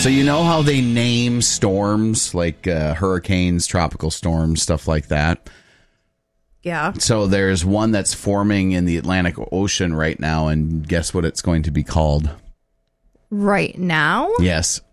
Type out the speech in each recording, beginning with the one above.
So you know how they name storms, like hurricanes, tropical storms, stuff like that? Yeah. So there's one that's forming in the Atlantic Ocean right now, and guess what it's going to be called? Right now? Yes.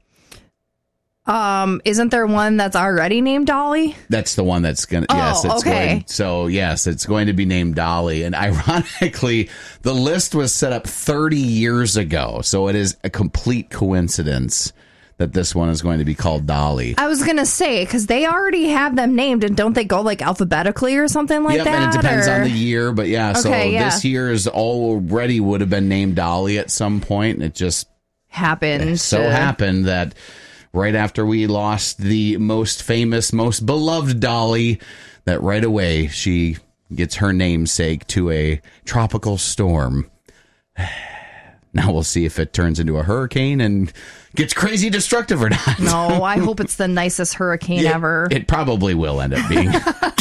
Isn't there one that's already named Dolly? That's the one that's going to... yes, it's okay. Yes, it's going to be named Dolly. And ironically, the list was set up 30 years ago. So it is a complete coincidence that this one is going to be called Dolly. I was going to say, because they already have them named, and don't they go like alphabetically or something like that? Yeah, and it depends on the year, but yeah. Okay, so yeah. this year's already would have been named Dolly at some point, and it just happened that right after we lost the most famous, most beloved Dolly, that right away she gets her namesake to a tropical storm. Now we'll see if it turns into a hurricane and gets crazy destructive or not. No, I hope it's the nicest hurricane ever. It probably will end up being.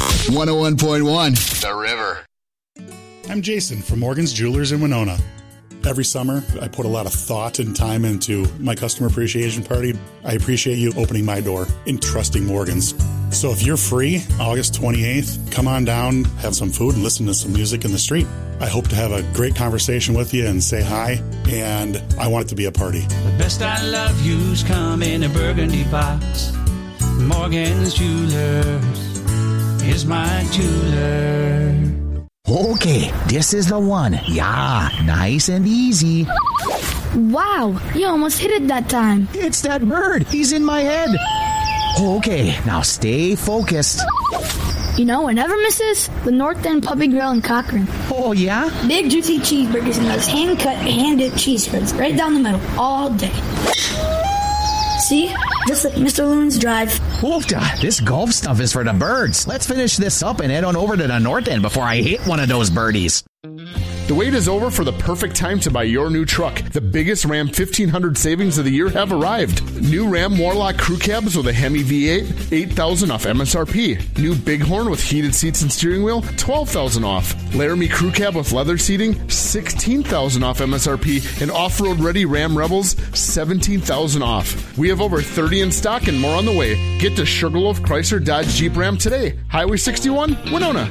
101.1 The River. I'm Jason from Morgan's Jewelers in Winona. Every summer, I put a lot of thought and time into my customer appreciation party. I appreciate you opening my door and trusting Morgan's. So if you're free, August 28th, come on down, have some food, and listen to some music in the street. I hope to have a great conversation with you and say hi, and I want it to be a party. The best I love you's come in a burgundy box. Morgan's Jewelers is my jeweler. Okay, this is the one. Yeah, nice and easy. Wow, you almost hit it that time. It's that bird. He's in my head. Okay, now stay focused. You know what never misses? The North End Puppy Grill in Cochrane. Oh, yeah? Big, juicy cheeseburgers and those hand-cut, hand-dipped cheese spreads right down the middle all day. See? Just like Mr. Loon's Drive. Oofda, this golf stuff is for the birds. Let's finish this up and head on over to the North End before I hit one of those birdies. The wait is over for the perfect time to buy your new truck. The biggest Ram 1500 savings of the year have arrived. New Ram Warlock crew cabs with a Hemi V8, $8,000 off MSRP. New Bighorn with heated seats and steering wheel, $12,000 off. Laramie crew cab with leather seating, $16,000 off MSRP. And off-road ready Ram Rebels, $17,000 off. We have over 30 in stock and more on the way. Get to Sugarloaf Chrysler Dodge Jeep Ram today. Highway 61, Winona.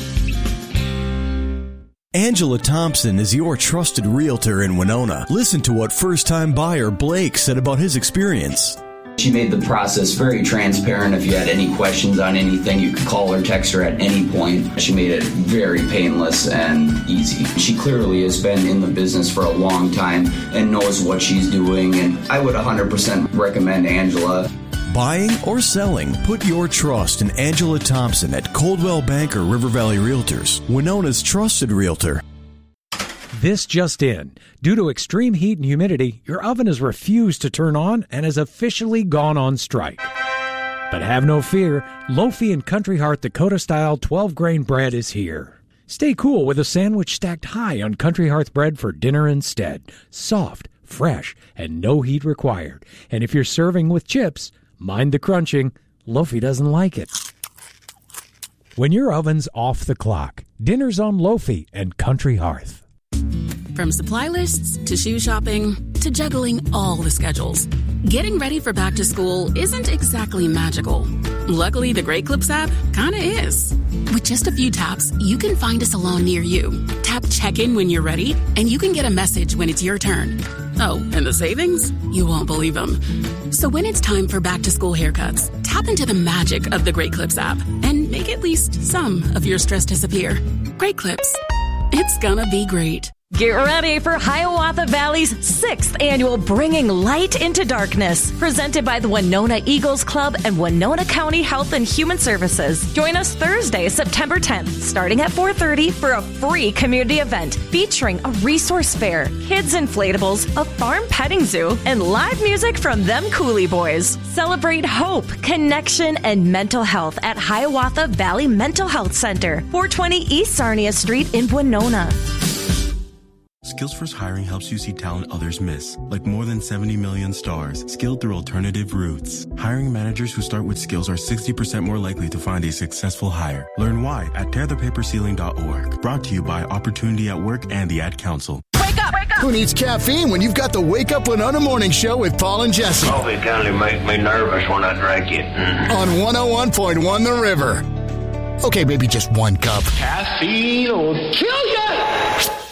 Angela Thompson is your trusted realtor in Winona. Listen to what first-time buyer Blake said about his experience. She made the process very transparent. If you had any questions on anything, you could call or text her at any point. She made it very painless and easy. She clearly has been in the business for a long time and knows what she's doing, and I would 100% recommend Angela. Buying or selling, put your trust in Angela Thompson at Coldwell Banker River Valley Realtors, Winona's trusted realtor. This just in. Due to extreme heat and humidity, your oven has refused to turn on and has officially gone on strike. But have no fear, Lofi and Country Hearth Dakota-style 12-grain bread is here. Stay cool with a sandwich stacked high on Country Hearth bread for dinner instead. Soft, fresh, and no heat required. And if you're serving with chips, mind the crunching. Lofi doesn't like it. When your oven's off the clock, dinner's on Lofi and Country Hearth. From supply lists to shoe shopping to juggling all the schedules, getting ready for back to school isn't exactly magical. Luckily, the Great Clips app kinda is. With just a few taps, you can find a salon near you. Tap check-in when you're ready, and you can get a message when it's your turn. Oh, and the savings? You won't believe them. So when it's time for back-to-school haircuts, tap into the magic of the Great Clips app and make at least some of your stress disappear. Great Clips. It's gonna be great. Get ready for Hiawatha Valley's 6th annual Bringing Light into Darkness, presented by the Winona Eagles Club and Winona County Health and Human Services. Join us Thursday, September 10th, starting at 4:30 for a free community event featuring a resource fair, kids inflatables, a farm petting zoo, and live music from them Coolie Boys. Celebrate hope, connection, and mental health at Hiawatha Valley Mental Health Center, 420 East Sarnia Street in Winona. Skills Hiring helps you see talent others miss, like more than 70 million stars, skilled through alternative routes. Hiring managers who start with skills are 60% more likely to find a successful hire. Learn why at tearthepaperceiling.org. Brought to you by Opportunity at Work and the Ad Council. Wake up! Wake up! Who needs caffeine when you've got the Wake Up Winona Morning Show with Paul and Jesse? Coffee kind of make me nervous when I drink it. On 101.1 The River. Okay, maybe just one cup. Caffeine will kill you!